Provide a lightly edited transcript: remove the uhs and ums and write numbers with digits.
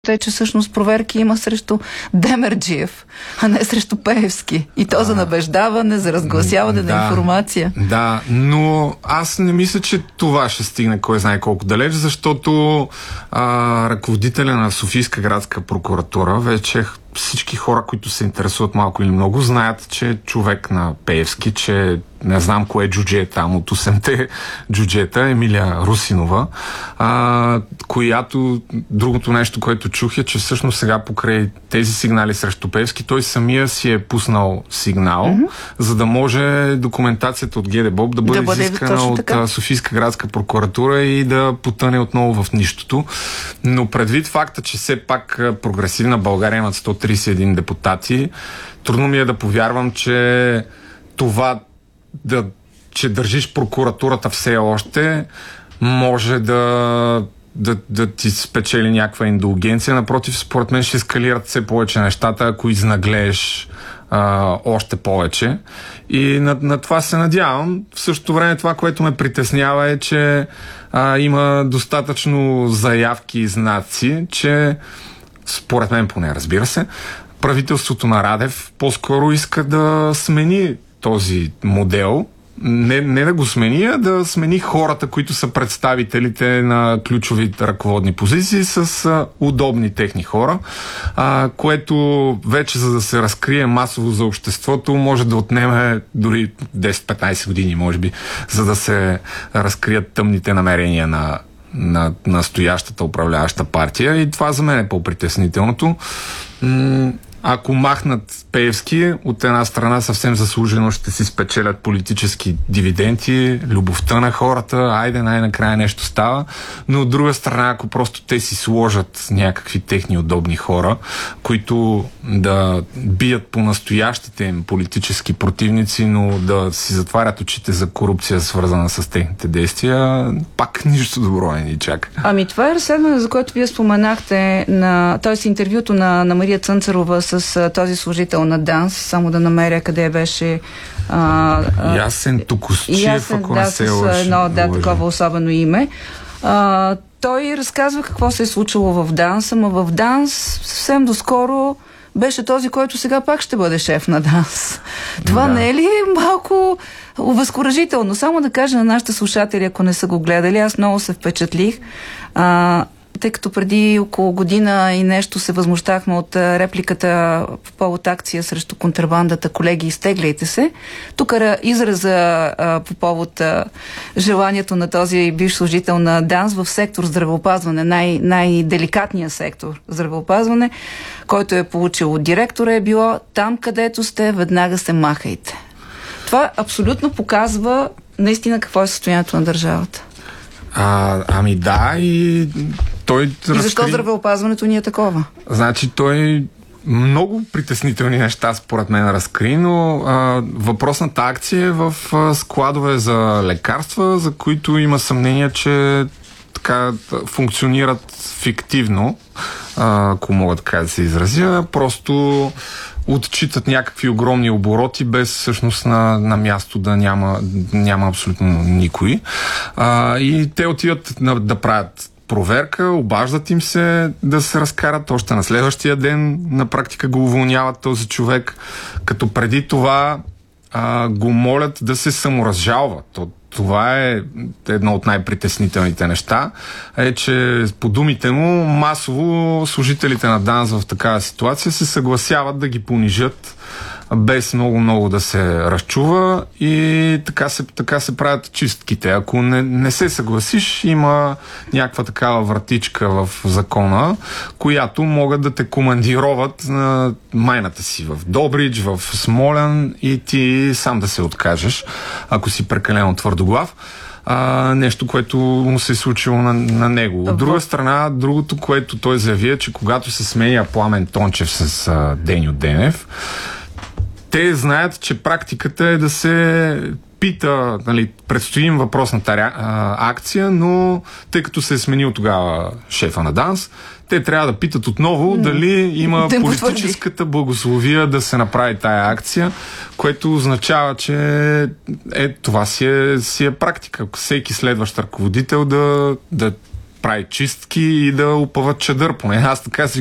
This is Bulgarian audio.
е, че всъщност проверки има срещу Демерджиев, а не срещу Пеевски. И то за набеждаване, за разгласяване на информация. Да, но аз не мисля, че това ще стигне кой знае колко далеч, защото ръководителя на Софийска градска прокуратура, вече всички хора, които се интересуват малко или много, знаят, че е човек на Пеевски, че не знам кое джудже е там от 8-те джуджета, Емилия Русинова, която другото нещо, което чух е, че всъщност сега покрай тези сигнали срещу Пеевски, той самия си е пуснал сигнал, за да може документацията от ГДБОП да бъде изискана от Софийска градска прокуратура и да потъне отново в нищото. Но предвид факта, че все пак прогресивна България имат 131 депутати, трудно ми е да повярвам, че това че държиш прокуратурата все още може да ти спечели някаква индулгенция. Напротив, според мен ще ескалират все повече нещата, ако изнаглееш още повече. И на това се надявам. В същото време това, което ме притеснява е, че има достатъчно заявки и знаци, че според мен поне, разбира се, правителството на Радев по-скоро иска да смени този модел. Не да го смени, а да смени хората, които са представителите на ключови ръководни позиции с удобни техни хора, което вече, за да се разкрие масово за обществото, може да отнеме дори 10-15 години, може би, за да се разкрият тъмните намерения на настоящата управляваща партия. И това за мен е по-притеснителното. Ако махнат Пеевски, от една страна съвсем заслужено ще си спечелят политически дивиденти, любовта на хората, айде най-накрая нещо става, но от друга страна, ако просто те си сложат някакви техни удобни хора, които да бият по настоящите им политически противници, но да си затварят очите за корупция, свързана с техните действия, пак нищо добро не ни чака. Ами това е разследване, за което вие споменахте, т.е. интервюто на Мария Цънцарова с този служител на ДАНС, само да намеря къде беше Ясен Токосчиев, ако не се лъжа. Едно, такова особено име. Той разказва какво се е случило в ДАНС, ама в ДАНС съвсем доскоро беше този, който сега пак ще бъде шеф на ДАНС. Това не е ли малко възкуражително? Само да кажа на нашите слушатели, ако не са го гледали, аз много се впечатлих. Тъй като преди около година и нещо се възмущахме от репликата по повод акция срещу контрабандата "Колеги, изтегляйте се". Тук израза по повод желанието на този бивш служител на ДАНС в сектор здравеопазване, най-деликатният сектор здравеопазване, който е получил от директора, е било: "Там, където сте, веднага се махайте". Това абсолютно показва наистина какво е състоянието на държавата. Ами да, и той И защо здравеопазването ни е такова? Значи той много притеснителни неща според мен разкри, но въпросната акция е в складове за лекарства, за които има съмнение, че така функционират фиктивно, ако мога така да се изразя, просто отчитат някакви огромни обороти, без всъщност на място да няма абсолютно никой. И те отиват да правят проверка, обаждат им се да се разкарат. Още на следващия ден на практика го уволняват този човек, като преди това го молят да се саморазжалва. Това е едно от най-притеснителните неща, е, че по думите му масово служителите на ДАНС в такава ситуация се съгласяват да ги понижат без много да се разчува и така се правят чистките. Ако не се съгласиш, има някаква такава вратичка в закона, която могат да те командироват на майната си в Добрич, в Смолян и ти сам да се откажеш, ако си прекалено твърдоглав. Нещо, което му се е случило на него. От друга страна, другото, което той заяви, е, че когато се сменя Пламен Тончев с Деню Денев, те знаят, че практиката е да се пита, предстои им въпросната акция, но тъй като се е сменил тогава шефа на ДАНС, те трябва да питат отново дали има политическата благословия да се направи тая акция, което означава, че това си е практика. Всеки следващ ръководител да прави чистки и да опъват чадър. Поне аз така си